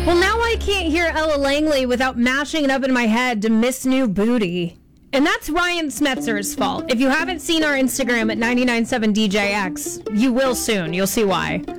Well, now I can't hear Ella Langley without mashing it up in my head to Miss New Booty. And that's Ryan Smetzer's fault. If you haven't seen our Instagram at 997DJX, you will soon. You'll see why.